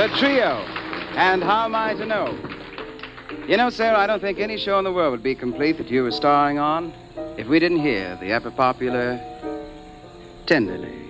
Trio. And How Am I to Know? You know, Sarah, I don't think any show in the world would be complete that you were starring on if we didn't hear the ever popular Tenderly.